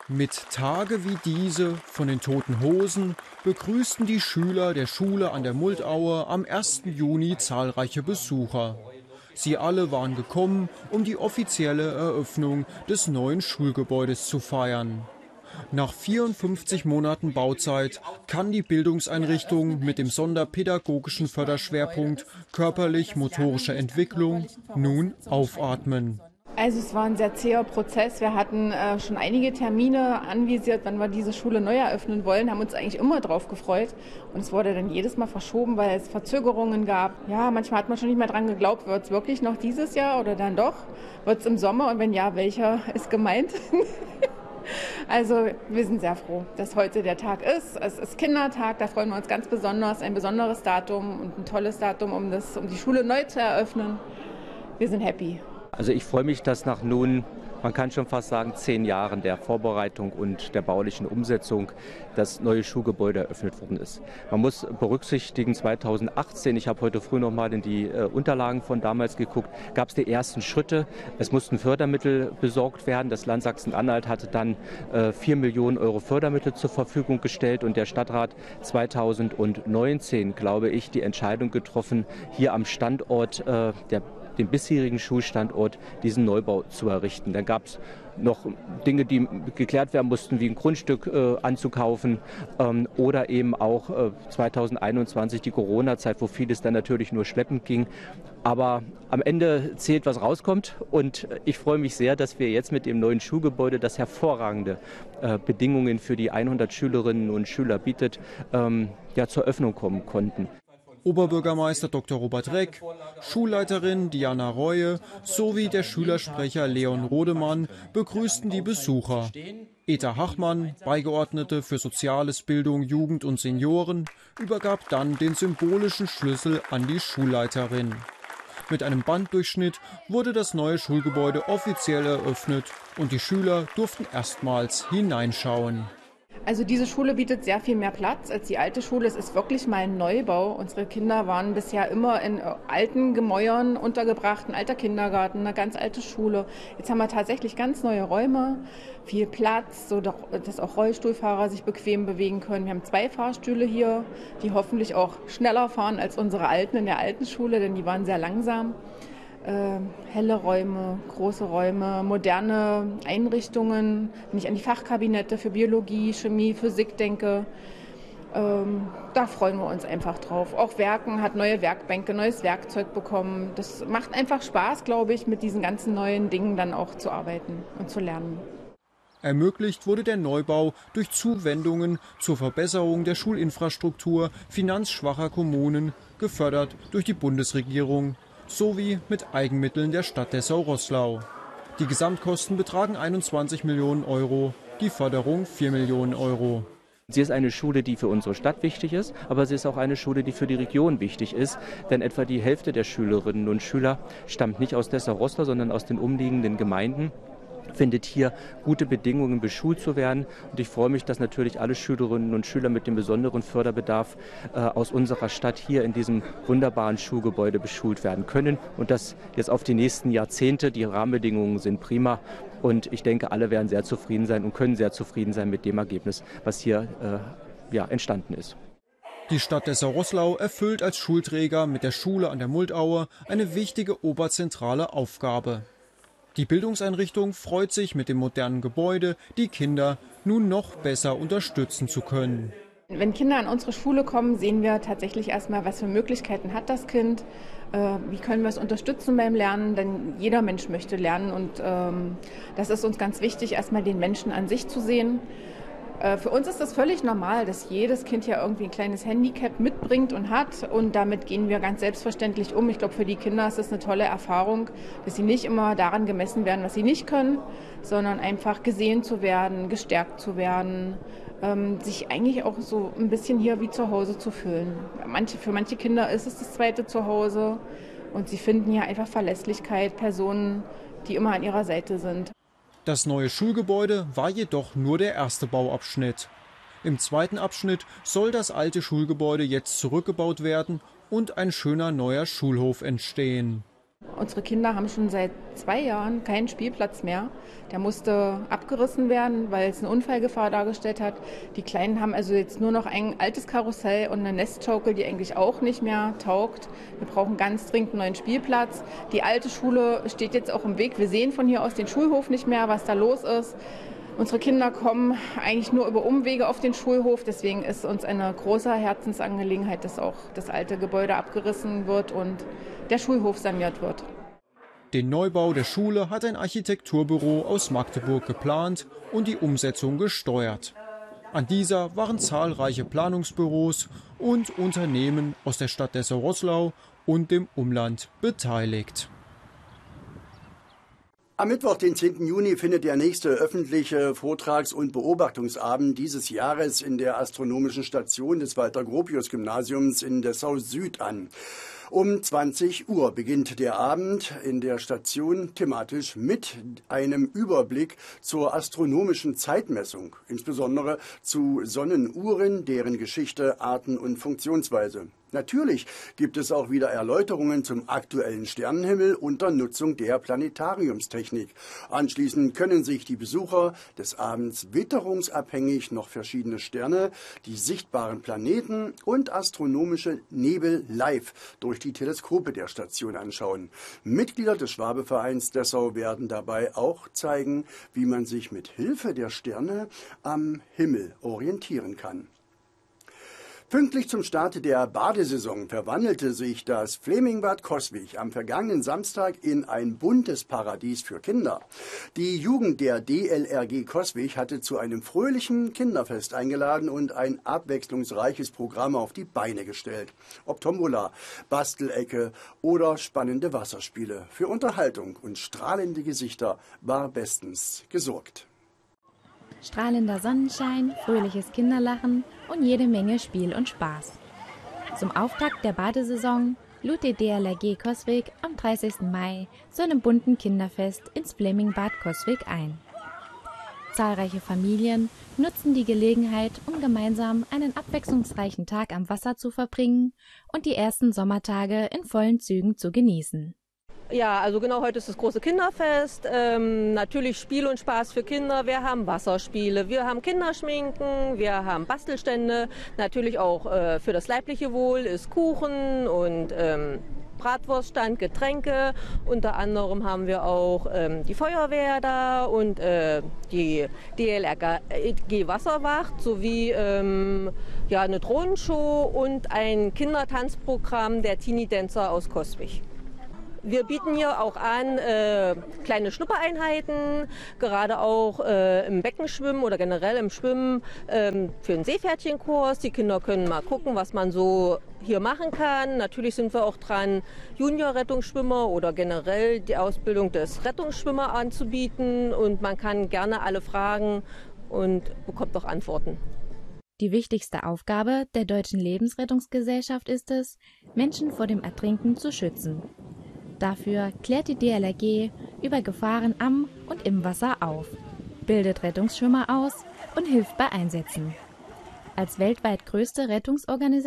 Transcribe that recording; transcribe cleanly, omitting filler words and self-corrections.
Mit Tage wie diese von den Toten Hosen begrüßten die Schüler der Schule an der Muldaue am 1. Juni zahlreiche Besucher. Sie alle waren gekommen, um die offizielle Eröffnung des neuen Schulgebäudes zu feiern. Nach 54 Monaten Bauzeit kann die Bildungseinrichtung mit dem sonderpädagogischen Förderschwerpunkt körperlich-motorische Entwicklung nun aufatmen. Also es war ein sehr zäher Prozess. Wir hatten schon einige Termine anvisiert, wann wir diese Schule neu eröffnen wollen, haben uns eigentlich immer drauf gefreut. Und es wurde dann jedes Mal verschoben, weil es Verzögerungen gab. Ja, manchmal hat man schon nicht mehr dran geglaubt, wird es wirklich noch dieses Jahr oder dann doch? Wird es im Sommer und wenn ja, welcher ist gemeint? Also wir sind sehr froh, dass heute der Tag ist. Es ist Kindertag, da freuen wir uns ganz besonders. Ein besonderes Datum und ein tolles Datum, um die Schule neu zu eröffnen. Wir sind happy. Also ich freue mich, dass nach nun, man kann schon fast sagen, 10 Jahren der Vorbereitung und der baulichen Umsetzung das neue Schulgebäude eröffnet worden ist. Man muss berücksichtigen, 2018, ich habe heute früh noch mal in die Unterlagen von damals geguckt, gab es die ersten Schritte. Es mussten Fördermittel besorgt werden. Das Land Sachsen-Anhalt hatte dann 4 Millionen Euro Fördermittel zur Verfügung gestellt und der Stadtrat 2019, glaube ich, die Entscheidung getroffen, hier am Standort den bisherigen Schulstandort, diesen Neubau zu errichten. Dann gab es noch Dinge, die geklärt werden mussten, wie ein Grundstück anzukaufen oder eben auch 2021 die Corona-Zeit, wo vieles dann natürlich nur schleppend ging. Aber am Ende zählt, was rauskommt und ich freue mich sehr, dass wir jetzt mit dem neuen Schulgebäude, das hervorragende Bedingungen für die 100 Schülerinnen und Schüler bietet, zur Öffnung kommen konnten. Oberbürgermeister Dr. Robert Reck, Schulleiterin Diana Reue sowie der Schülersprecher Leon Rodemann begrüßten die Besucher. Eta Hachmann, Beigeordnete für Soziales, Bildung, Jugend und Senioren, übergab dann den symbolischen Schlüssel an die Schulleiterin. Mit einem Banddurchschnitt wurde das neue Schulgebäude offiziell eröffnet und die Schüler durften erstmals hineinschauen. Also diese Schule bietet sehr viel mehr Platz als die alte Schule. Es ist wirklich mal ein Neubau. Unsere Kinder waren bisher immer in alten Gemäuern untergebracht, ein alter Kindergarten, eine ganz alte Schule. Jetzt haben wir tatsächlich ganz neue Räume, viel Platz, so dass auch Rollstuhlfahrer sich bequem bewegen können. Wir haben 2 Fahrstühle hier, die hoffentlich auch schneller fahren als unsere alten in der alten Schule, denn die waren sehr langsam. Helle Räume, große Räume, moderne Einrichtungen. Wenn ich an die Fachkabinette für Biologie, Chemie, Physik denke, da freuen wir uns einfach drauf. Auch Werken hat neue Werkbänke, neues Werkzeug bekommen. Das macht einfach Spaß, glaube ich, mit diesen ganzen neuen Dingen dann auch zu arbeiten und zu lernen. Ermöglicht wurde der Neubau durch Zuwendungen zur Verbesserung der Schulinfrastruktur finanzschwacher Kommunen, gefördert durch die Bundesregierung, sowie mit Eigenmitteln der Stadt Dessau-Roßlau. Die Gesamtkosten betragen 21 Millionen Euro, die Förderung 4 Millionen Euro. Sie ist eine Schule, die für unsere Stadt wichtig ist, aber sie ist auch eine Schule, die für die Region wichtig ist, denn etwa die Hälfte der Schülerinnen und Schüler stammt nicht aus Dessau-Roßlau, sondern aus den umliegenden Gemeinden. Findet hier gute Bedingungen, beschult zu werden. Und ich freue mich, dass natürlich alle Schülerinnen und Schüler mit dem besonderen Förderbedarf aus unserer Stadt hier in diesem wunderbaren Schulgebäude beschult werden können. Und das jetzt auf die nächsten Jahrzehnte. Die Rahmenbedingungen sind prima. Und ich denke, alle werden sehr zufrieden sein und können sehr zufrieden sein mit dem Ergebnis, was hier entstanden ist. Die Stadt Dessau-Roßlau erfüllt als Schulträger mit der Schule an der Muldaue eine wichtige oberzentrale Aufgabe. Die Bildungseinrichtung freut sich, mit dem modernen Gebäude die Kinder nun noch besser unterstützen zu können. Wenn Kinder an unsere Schule kommen, sehen wir tatsächlich erstmal, was für Möglichkeiten hat das Kind, wie können wir es unterstützen beim Lernen, denn jeder Mensch möchte lernen und das ist uns ganz wichtig, erstmal den Menschen an sich zu sehen. Für uns ist das völlig normal, dass jedes Kind ja irgendwie ein kleines Handicap mitbringt und hat und damit gehen wir ganz selbstverständlich um. Ich glaube, für die Kinder ist es eine tolle Erfahrung, dass sie nicht immer daran gemessen werden, was sie nicht können, sondern einfach gesehen zu werden, gestärkt zu werden, sich eigentlich auch so ein bisschen hier wie zu Hause zu fühlen. Für manche Kinder ist es das zweite Zuhause und sie finden hier einfach Verlässlichkeit, Personen, die immer an ihrer Seite sind. Das neue Schulgebäude war jedoch nur der erste Bauabschnitt. Im zweiten Abschnitt soll das alte Schulgebäude jetzt zurückgebaut werden und ein schöner neuer Schulhof entstehen. Unsere Kinder haben schon seit 2 Jahren keinen Spielplatz mehr. Der musste abgerissen werden, weil es eine Unfallgefahr dargestellt hat. Die Kleinen haben also jetzt nur noch ein altes Karussell und eine Nestschaukel, die eigentlich auch nicht mehr taugt. Wir brauchen ganz dringend einen neuen Spielplatz. Die alte Schule steht jetzt auch im Weg. Wir sehen von hier aus den Schulhof nicht mehr, was da los ist. Unsere Kinder kommen eigentlich nur über Umwege auf den Schulhof. Deswegen ist uns eine große Herzensangelegenheit, dass auch das alte Gebäude abgerissen wird und der Schulhof saniert wird. Den Neubau der Schule hat ein Architekturbüro aus Magdeburg geplant und die Umsetzung gesteuert. An dieser waren zahlreiche Planungsbüros und Unternehmen aus der Stadt Dessau-Roßlau und dem Umland beteiligt. Am Mittwoch, den 10. Juni, findet der nächste öffentliche Vortrags- und Beobachtungsabend dieses Jahres in der Astronomischen Station des Walter-Gropius-Gymnasiums in Dessau-Süd an. Um 20 Uhr beginnt der Abend in der Station thematisch mit einem Überblick zur astronomischen Zeitmessung, insbesondere zu Sonnenuhren, deren Geschichte, Arten und Funktionsweise. Natürlich gibt es auch wieder Erläuterungen zum aktuellen Sternenhimmel unter Nutzung der Planetariumstechnik. Anschließend können sich die Besucher des Abends witterungsabhängig noch verschiedene Sterne, die sichtbaren Planeten und astronomische Nebel live durch die Teleskope der Station anschauen. Mitglieder des Schwabe-Vereins Dessau werden dabei auch zeigen, wie man sich mit Hilfe der Sterne am Himmel orientieren kann. Pünktlich zum Start der Badesaison verwandelte sich das Flemingbad Coswig am vergangenen Samstag in ein buntes Paradies für Kinder. Die Jugend der DLRG Coswig hatte zu einem fröhlichen Kinderfest eingeladen und ein abwechslungsreiches Programm auf die Beine gestellt. Ob Tombola, Bastelecke oder spannende Wasserspiele. Für Unterhaltung und strahlende Gesichter war bestens gesorgt. Strahlender Sonnenschein, fröhliches Kinderlachen und jede Menge Spiel und Spaß. Zum Auftakt der Badesaison lud die DLRG Coswig am 30. Mai zu einem bunten Kinderfest ins Flemingbad Coswig ein. Zahlreiche Familien nutzen die Gelegenheit, um gemeinsam einen abwechslungsreichen Tag am Wasser zu verbringen und die ersten Sommertage in vollen Zügen zu genießen. Ja, also genau, heute ist das große Kinderfest. Natürlich Spiel und Spaß für Kinder. Wir haben Wasserspiele, wir haben Kinderschminken, wir haben Bastelstände. Natürlich auch für das leibliche Wohl ist Kuchen und Bratwurststand, Getränke. Unter anderem haben wir auch die Feuerwehr da und die DLRG Wasserwacht sowie ja, eine Drohnenshow und ein Kindertanzprogramm der Teenie-Dancer aus Coswig. Wir bieten hier auch an kleine Schnuppereinheiten, gerade auch im Beckenschwimmen oder generell im Schwimmen für einen Seepferdchenkurs. Die Kinder können mal gucken, was man so hier machen kann. Natürlich sind wir auch dran, Junior-Rettungsschwimmer oder generell die Ausbildung des Rettungsschwimmer anzubieten. Und man kann gerne alle fragen und bekommt auch Antworten. Die wichtigste Aufgabe der Deutschen Lebensrettungsgesellschaft ist es, Menschen vor dem Ertrinken zu schützen. Dafür klärt die DLRG über Gefahren am und im Wasser auf, bildet Rettungsschwimmer aus und hilft bei Einsätzen. Als weltweit größte Rettungsorganisation